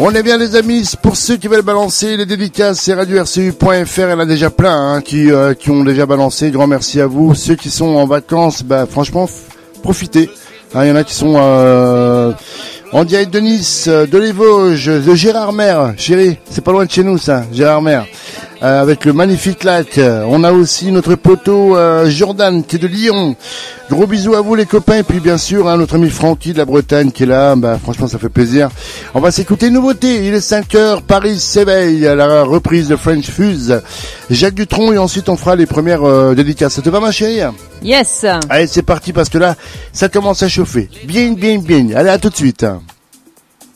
On est bien les amis, pour ceux qui veulent balancer les dédicaces, c'est radio-rcu.fr, il y en a déjà plein qui ont déjà balancé, grand merci à vous. Ceux qui sont en vacances, franchement, profitez. Il y en a qui sont en direct de Nice, de les Vosges, de Gérardmer, chérie, c'est pas loin de chez nous ça, Gérardmer, avec le magnifique lac. On a aussi notre poteau Jordan qui est de Lyon. Gros bisous à vous les copains, et puis bien sûr notre ami Francky de la Bretagne qui est là, franchement ça fait plaisir. On va s'écouter une nouveauté, il est 5h, Paris s'éveille, la reprise de French Fuse, Jacques Dutronc, et ensuite on fera les premières dédicaces. Ça te va ma chérie? Yes. Allez c'est parti parce que là ça commence à chauffer. Bien. Allez à tout de suite.